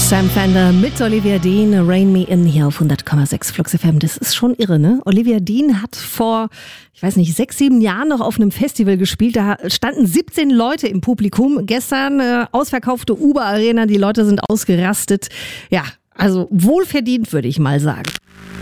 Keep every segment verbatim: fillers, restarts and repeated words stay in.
Sam Fender mit Olivia Dean, Rain Me In hier auf hundert Komma sechs Flux F M. Das ist schon irre, ne? Olivia Dean hat vor, ich weiß nicht, sechs, sieben Jahren noch auf einem Festival gespielt. Da standen siebzehn Leute im Publikum. Gestern äh, ausverkaufte Uber-Arena, die Leute sind ausgerastet. Ja, also wohlverdient, würde ich mal sagen.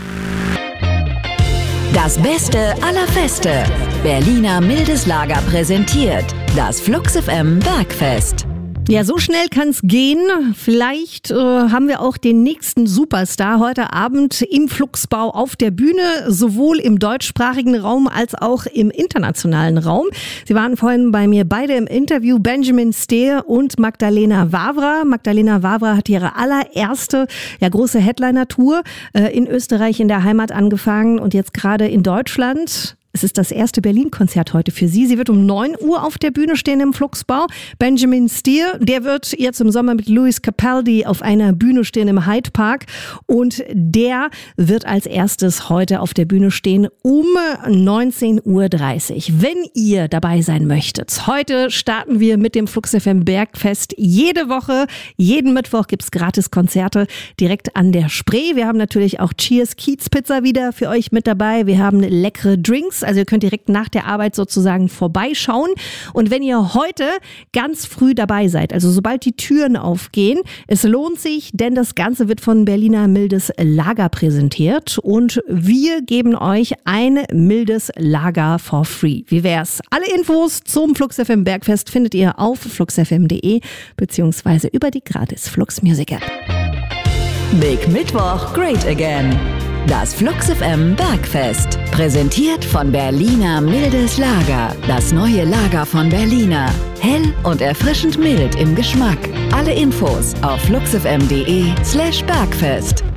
Das Beste aller Feste. Berliner Mildes Lager präsentiert das Flux F M Bergfest. Ja, so schnell kann's gehen. Vielleicht äh, haben wir auch den nächsten Superstar heute Abend im Fluxbau auf der Bühne, sowohl im deutschsprachigen Raum als auch im internationalen Raum. Sie waren vorhin bei mir beide im Interview, Benjamin Steer und Magdalena Wawra. Magdalena Wawra hat ihre allererste ja, große Headliner-Tour äh, in Österreich in der Heimat angefangen und jetzt gerade in Deutschland. Es ist das erste Berlin-Konzert heute für sie. Sie wird um neun Uhr auf der Bühne stehen im Fluxbau. Benjamin Steer, der wird jetzt im Sommer mit Louis Capaldi auf einer Bühne stehen im Hyde Park. Und der wird als erstes heute auf der Bühne stehen um neunzehn Uhr dreißig. Wenn ihr dabei sein möchtet, heute starten wir mit dem Flux F M Bergfest. Jede Woche, jeden Mittwoch gibt's gratis Konzerte direkt an der Spree. Wir haben natürlich auch Cheers Kiez Pizza wieder für euch mit dabei. Wir haben leckere Drinks. Also ihr könnt direkt nach der Arbeit sozusagen vorbeischauen. Und wenn ihr heute ganz früh dabei seid, also sobald die Türen aufgehen, es lohnt sich, denn das Ganze wird von Berliner Mildes Lager präsentiert und wir geben euch ein mildes Lager for free. Wie wär's? Alle Infos zum Flux F M Bergfest findet ihr auf flux f m punkt d e beziehungsweise über die gratis Flux Music App. Big Mittwoch, great again. Das Flux F M Bergfest. Präsentiert von Berliner Mildes Lager. Das neue Lager von Berliner. Hell und erfrischend mild im Geschmack. Alle Infos auf flux f m punkt d e slash Bergfest.